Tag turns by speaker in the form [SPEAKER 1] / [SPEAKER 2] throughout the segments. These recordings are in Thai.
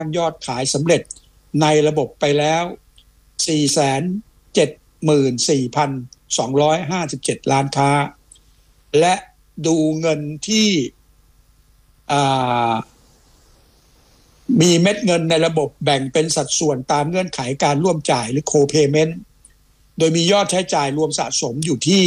[SPEAKER 1] ยอดขายสำเร็จในระบบไปแล้ว474,257 ล้านค้าและดูเงินที่มีเม็ดเงินในระบบแบ่งเป็นสัดส่วนตามเงื่อนไขการร่วมจ่ายหรือ co-payment โดยมียอดใช้จ่ายรวมสะสมอยู่ที่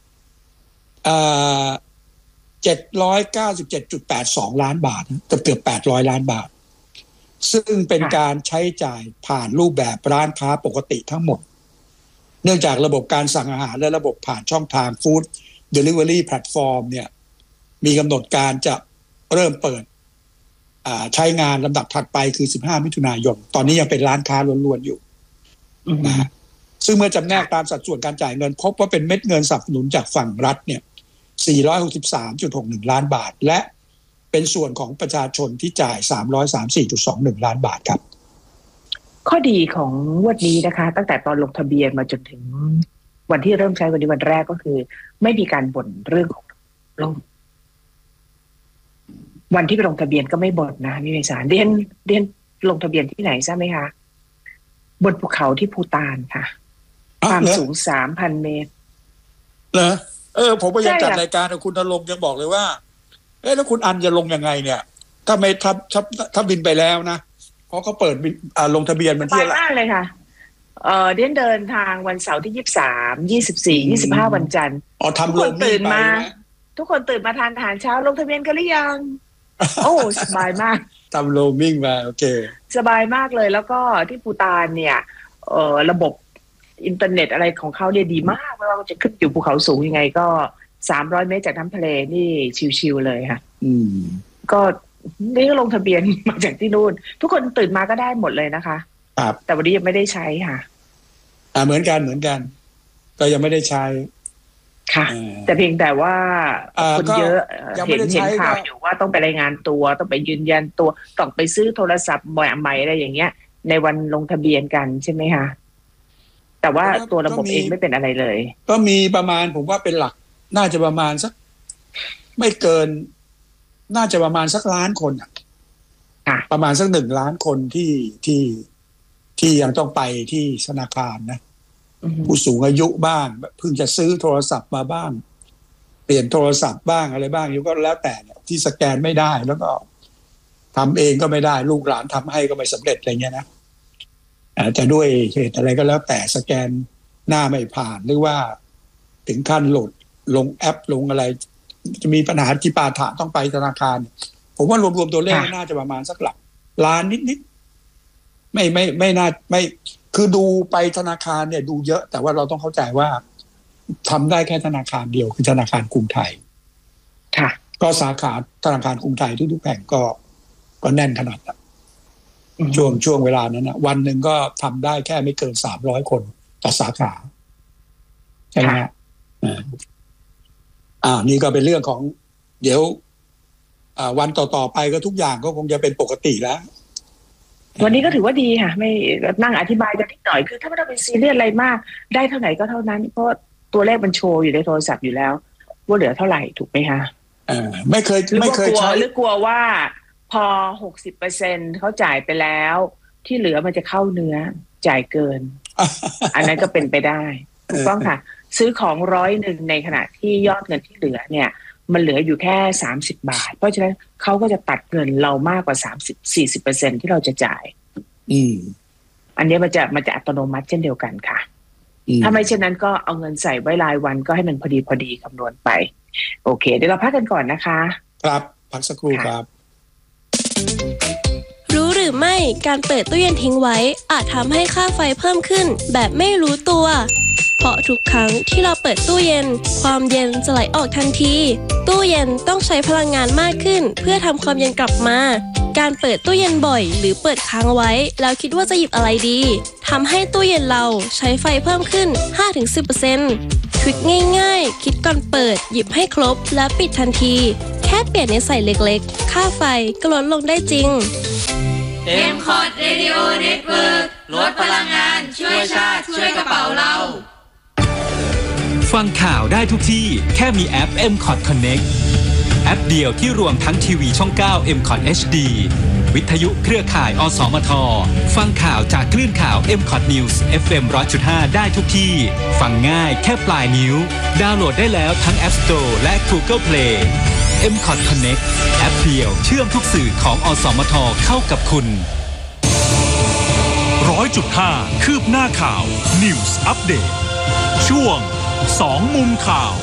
[SPEAKER 1] 797.82 ล้านบาทเกือบ800 ล้านบาทซึ่งเป็นการใช้จ่ายผ่านรูปแบบร้านค้าปกติทั้งหมดเนื่องจากระบบการสั่งอาหารและระบบผ่านช่องทาง Food Delivery Platform เนี่ยมีกำหนดการจะเริ่มเปิดใช้งานลำดับถัดไปคือ15 มิถุนายนตอนนี้ยังเป็นร้านค้าล้วนๆอยู่นะซึ่งเมื่อจำแนกตามสัดส่วนการจ่ายเงินพบว่าเป็นเม็ดเงินสนับสนุนจากฝั่งรัฐเนี่ย463.61 ล้านบาทและเป็นส่วนของประชาชนที่จ่าย334.21 ล้านบาทครับ
[SPEAKER 2] ข้อดีของงวดนี้นะคะตั้งแต่ตอนลงทะเบียนมาจนถึงวันที่เริ่มใช้วันนี้วันแรกก็คือไม่มีการบ่นเรื่องของล่มวันที่ไปลงทะเบียนก็ไม่บ่นนะพี่เมษาเรียนลงทะเบียนที่ไหนทราบไหมคะบนภูเขาที่ภูฏานค่ะความสูง 3,000 เมตร
[SPEAKER 1] เหรอผมก็ยังจัดรายการกับคุณณรงค์ยังบอกเลยว่าแล้วคุณอันจะลงยังไงเนี่ยถ้าไม่ถ้าบินไปแล้วนะเพราะเขาเปิดลงทะเบียนมันที่อะไร
[SPEAKER 2] มากเลยค่ะเดินทางวันเสาร์ที่23 24 25วันจันทร์
[SPEAKER 1] ทำโรมมิ่งไป
[SPEAKER 2] ทุกคนตื่นมาทานอาหารเช้าลงทะเบียนกันหรือยังโอ้สบายมาก
[SPEAKER 1] ทำโรมมิ่งมาโอเค
[SPEAKER 2] สบายมากเลยแล้วก็ที่ภูฏานเนี่ยระบบอินเทอร์เน็ตอะไรของเขาเนี่ยดีมากไม่ว่าจะขึ้นอยู่ภูเขาสูงยังไงก็300 เมตรจากน้ำทะเลนี่ชิวๆเลยค่ะก็นี่ก็ลงทะเบียนมาจากที่นู่นทุกคนตื่นมาก็ได้หมดเลยนะคะ
[SPEAKER 1] ครับ
[SPEAKER 2] แต่วันนี้ยังไม่ได้ใช้ค่ะ
[SPEAKER 1] เหมือนกันก็ยังไม่ได้ใช้
[SPEAKER 2] ค่ะแต่เพียงแต่ว่าคนเยอะเห็นข่าวอยู่ว่าต้องไปรายงานตัวต้องไปยืนยันตัวต้องไปซื้อโทรศัพท์ใหม่อะไรอย่างเงี้ยในวันลงทะเบียนกันใช่ไหมคะแต่ว่าตัวระบบเองไม่เป็นอะไรเลย
[SPEAKER 1] ก็มีประมาณผมว่าเป็นหลักน่าจะประมาณสักไม่เกินน่าจะประมาณสักล้านคนประมาณสัก1 ล้านคนที่ยังต้องไปที่ธนาคารนะผู้สูงอายุบ้างเพิ่งจะซื้อโทรศัพท์มาบ้างเปลี่ยนโทรศัพท์บ้างอะไรบ้างอยู่ก็แล้วแต่ที่สแกนไม่ได้แล้วก็ทำเองก็ไม่ได้ลูกหลานทำให้ก็ไม่สำเร็จอะไรเงี้ยนะจะด้วยเหตุอะไรก็แล้วแต่สแกนหน้าไม่ผ่านหรือว่าถึงขั้นโหลดลงแอปลงอะไรจะมีปัญหาจิปาถะต้องไปธนาคารผมว่ารวมๆตัวเลขน่าจะประมาณสักหลักล้านนิดๆไม่น่าไม่คือดูไปธนาคารเนี่ยดูเยอะแต่ว่าเราต้องเข้าใจว่าทำได้แค่ธนาคารเดียวคือธนาคารกรุงไทย
[SPEAKER 2] ค่ะ
[SPEAKER 1] ก็สาขาธนาคารกรุงไทยทุกๆแห่งก็แน่นขนาดนั้นช่วงเวลานั้นนะวันหนึ่งก็ทำได้แค่ไม่เกิน300 คนต่อสาขาใช่ไหมนี่ก็เป็นเรื่องของเดี๋ยววันต่อไปก็ทุกอย่างก็คงจะเป็นปกติแล้ว
[SPEAKER 2] วันนี้ก็ถือว่าดีค่ะไม่นั่งอธิบายกันนิดหน่อยคือถ้าไม่ต้องเป็นซีเรียสอะไรมากได้เท่าไหร่ก็เท่านั้นเพราะตัวเลขมันโชว์อยู่ในโทรศัพท์อยู่แล้วว่าเหลือเท่าไหร่ถูกไหมคะ
[SPEAKER 1] ไม่เคย
[SPEAKER 2] ใช้หรือกลัวว่าพอ 60% เขาจ่ายไปแล้วที่เหลือมันจะเข้าเนื้อจ่ายเกิน อันนั้นก็เป็นไปได้ถูกต้องค่ะซื้อของ100ในขณะที่ยอดเงินที่เหลือเนี่ยมันเหลืออยู่แค่30 บาทเพราะฉะนั้นเขาก็จะตัดเงินเรามากกว่า30-40% ที่เราจะจ่ายอันนี้มันจะอัตโนมัติเช่นเดียวกันค่ะถ้าไม่เช่นนั้นก็เอาเงินใส่ไว้รายวันก็ให้มันพอดีคำนวณไปโอเคเดี๋ยวเราพักกันก่อนนะคะ
[SPEAKER 1] ครับพักสักครู่ครับ
[SPEAKER 3] รู้หรือไม่การเปิดตู้เย็นทิ้งไว้อาจทำให้ค่าไฟเพิ่มขึ้นแบบไม่รู้ตัวเพราะทุกครั้งที่เราเปิดตู้เย็นความเย็นจะไหลออกทันทีตู้เย็นต้องใช้พลังงานมากขึ้นเพื่อทำความเย็นกลับมาการเปิดตู้เย็นบ่อยหรือเปิดค้างไว้แล้วคิดว่าจะหยิบอะไรดีทำให้ตู้เย็นเราใช้ไฟเพิ่มขึ้น 5-10% ทริคง่ายๆคิดก่อนเปิดหยิบให้ครบและปิดทันทีแค่เปลี่ยนนิสัยเล็กๆค่าไฟก็ลดลงได้จริง
[SPEAKER 4] M-Cod Radio Network ลดพลังงานช่วยชาติช่วยกระเป๋าเรา
[SPEAKER 5] ฟังข่าวได้ทุกที่แค่มีแอป M-Cod Connect แอปเดียวที่รวมทั้งทีวีช่อง 9 MCOT HD วิทยุเครือข่ายอสมทฟังข่าวจากคลื่นข่าว MCOT News FM 100.5 ได้ทุกที่ฟังง่ายแค่ปลายนิ้วดาวน์โหลดได้แล้วทั้ง App Store และ Google Play MCOT Connect แอปเดียวเชื่อมทุกสื่อของอสมทเข้ากับคุณ
[SPEAKER 6] 100.5 คืบหน้าข่าว News Update ช่วง2มุมข่าว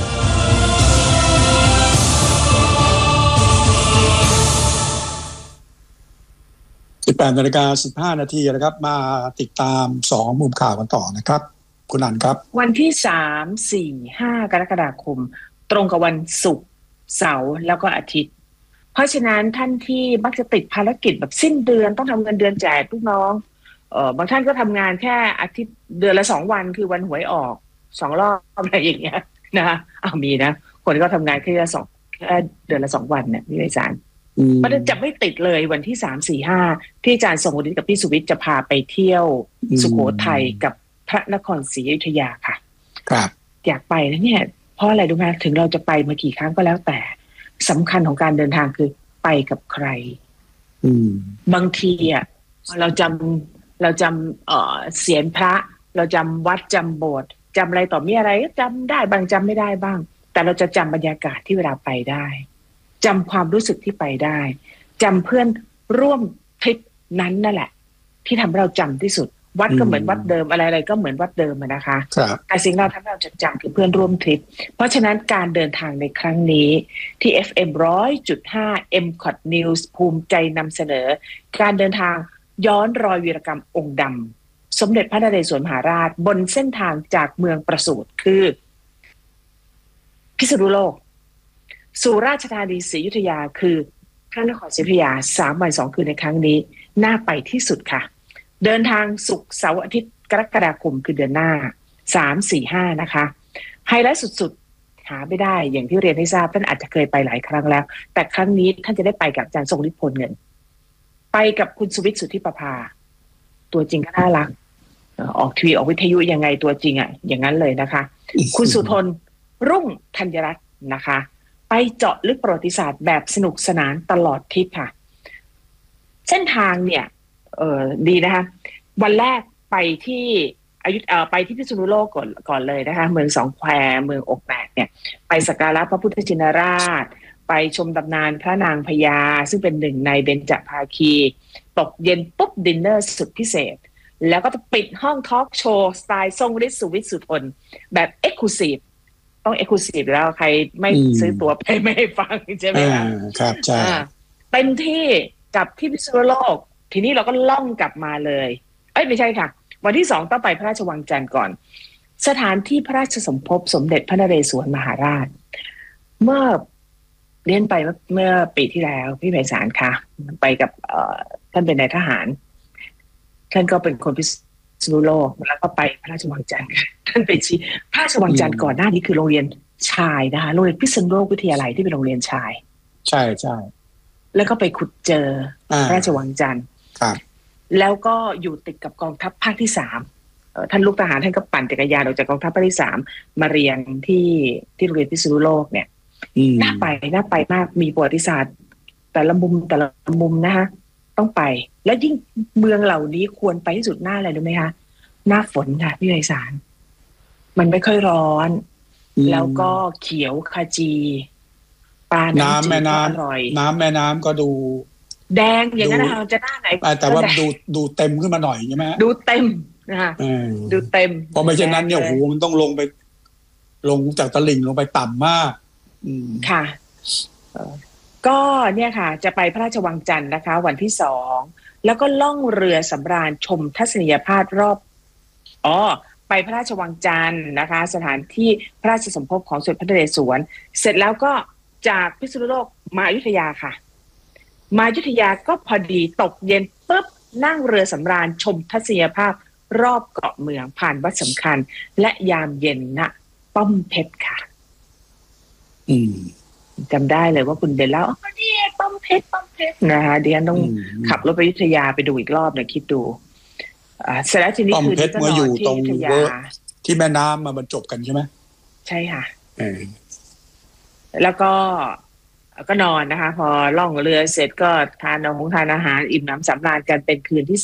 [SPEAKER 1] 18:15 น.นะครับมาติดตาม2มุมข่าวกันต่อนะครับคุณอันครับ
[SPEAKER 2] วันที่3 4 5กรกฎาคมตรงกับวันศุกร์เสาร์แล้วก็อาทิตย์เพราะฉะนั้นท่านที่มักจะติดภารกิจแบบสิ้นเดือนต้องทำเงินเดือนแจกลูกน้องบางท่านก็ทำงานแค่อาทิตย์เดือนละ2วันคือวันหวยออก2รอบอะไรอย่างเงี้ยนะมีนะคนก็ทำงานแค่เดือนละ2วันเนี่ยพี่ไพศาลมันจะไม่ติดเลยวันที่3 4 5ที่อาจารย์สมฤทธิ์กับพี่สุวิทย์จะพาไปเที่ยวสุโขทัยกับพระนครศรีอยุธยาค่ะ
[SPEAKER 1] ครับ
[SPEAKER 2] อยากไปนะเนี่ยเพราะอะไรรู้ไหมถึงเราจะไปมากี่ครั้งก็แล้วแต่สำคัญของการเดินทางคือไปกับใครบางทีอ่ะเราจำเสียงพระเราจำวัดจำโบสถ์จำอะไรต่อมีอะไรก็จำได้บางจำไม่ได้บ้างแต่เราจะจำบรรยากาศที่เวลาไปได้จำความรู้สึกที่ไปได้จำเพื่อนร่วมทริปนั้นนั่นแหละที่ทำให้เราจำที่สุดวัดก็เหมือนวัดเดิมอะไรก็เหมือนวัดเดิมนะคะแต่สิ่งเราทำให้เราจดจำคือเพื่อนร่วมทริปเพราะฉะนั้นการเดินทางในครั้งนี้ที่ FM 100.5 MCOT News ภูมิใจนำเสนอการเดินทางย้อนรอยวีรกรรมองค์ดำสมเด็จพระนเรศวรมหาราชบนเส้นทางจากเมืองประสูติคือพิษณุโลกสู่ราชธานีศรีอยุธยาคือพระนครศรีอยุธยา3 วัน 2 คืนในครั้งนี้น่าไปที่สุดค่ะเดินทางศุกร์เสาร์อาทิตย์กรกฎาคมคือเดือนหน้า3 4 5นะคะไฮไลท์สุดๆหาไม่ได้อย่างที่เรียนให้ทราบท่านอาจจะเคยไปหลายครั้งแล้วแต่ครั้งนี้ท่านจะได้ไปกับอาจารย์ทรงฤทธิ์พลเงินไปกับคุณสุวิทย์สุทธิประภาตัวจริงก็น่ารักออกทีวีออกวิทยุยังไงตัวจริงอ่ะอย่างนั้นเลยนะคะคุณสุทนรุ่งธัญรัตน์นะคะไปเจาะลึกประวัติศาสตร์แบบสนุกสนานตลอดทริปค่ะเส้นทางเนี่ยดีนะคะวันแรกไปที่ไปที่พิษณุโลกก่อนเลยนะคะเมืองสองแควเมืองอกแตกเนี่ยไปสักการะพระพุทธชินราชไปชมตำนานพระนางพญาซึ่งเป็นหนึ่งในเบญจภาคีตกเย็นปุ๊บดินเนอร์สุดพิเศษแล้วก็จะปิดห้องทอล์กโชว์สไตล์ทรงฤทธิ์สุวิทย์สุทนแบบเอ็กซ์คลูซีฟต้องเอ็กซ์คลูซีฟแล้วใครไม่ซื้อตั๋วไปไม่ให้ฟังใช่ไหมคะ
[SPEAKER 1] ครับใช่
[SPEAKER 2] เต็มที่กับที่พิษณุโลกทีนี้เราก็ล่องกลับมาเลยไม่ใช่ค่ะวันที่2ต้องไปพระราชวังจันทร์ก่อนสถานที่พระราชสมภพสมเด็จพระนเรศวรมหาราชเมื่อเรียนไปเมื่อปีที่แล้วพี่ไพศาลค่ะไปกับท่านเป็นนายทหารท่านก็เป็นคนพิษณุโลกแล้วก็ไปพระราชวังจันทร์ท่านไปชี้พระราชวังจันทร์ก่อนหน้านี้คือโรงเรียนชายนะคะโรงเรียนพิษณุโลกวิทยาลัยที่เป็นโรงเรียนชาย
[SPEAKER 1] ใช่ใช่
[SPEAKER 2] แล้วก็ไปขุดเจอพระราชวังจันทร์
[SPEAKER 1] ครับ
[SPEAKER 2] แล้วก็อยู่ติดกับกองทัพภาคที่3ท่านลูกทหารท่านก็ปั่นจักรยานออกจากกองทัพภาคที่3มาเรียนที่โรงเรียนพิษณุโลกเนี่ยน่าไปมากมีประวัติศาสตร์แต่ละมุมนะคะต้องไปแล้วยิ่งเมืองเหล่านี้ควรไปที่สุดหน้าอะไรรู้ไหมคะหน้าฝนค่ะพี่ไพศาลมันไม่ค่อยร้อนแล้วก็เขียวขจีปลาน้ำแม่น้ำอร่อย
[SPEAKER 1] น้ำแม่น้ำก็ดู
[SPEAKER 2] แดงอย่างนั้นนะคะจะหน้าไหน
[SPEAKER 1] แต่ว่าดูเต็มขึ้นมาหน่อยใช่ไหม
[SPEAKER 2] ดูเต็มนะคะดูเต็ม
[SPEAKER 1] เพราะไม่เช่นนั้นเนี่ยโอ้โหมันต้องลงจากตลิ่งลงไปต่ำมาก
[SPEAKER 2] ค่ะก็เนี่ยค่ะจะไปพระราชวังจันทร์นะคะวันที่2แล้วก็ล่องเรือสำราญชมทัศนียภาพรอบไปพระราชวังจันทร์นะคะสถานที่พระราชสมภพของสมเด็จพระนเรศวรเสร็จแล้วก็จากพิษณุโลกมาอยุธยาค่ะมาอยุธยาก็พอดีตกเย็นปุ๊บนั่งเรือสำราญชมทัศนียภาพรอบเกาะเมืองผ่านวัดสำคัญและยามเย็นณป้อมเพชรค่ะจำได้เลยว่าคุณเดินแล้วนี่ป้อมเพชรนะคะดิฉันต้องขับรถไปอยุธยาไปดูอีกรอบนะคิดดูเสร็จแล้วทีนี้คือ
[SPEAKER 1] ที่นอนที่อยุธยาที่แม่น้ำมาบรรจบกันใช่ไหม
[SPEAKER 2] ใช่ค่ะแล้วก็ก็นอนนะคะพอล่องเรือเสร็จก็ทานอาหารอิ่มหนำสำราญกันเป็นคืนที่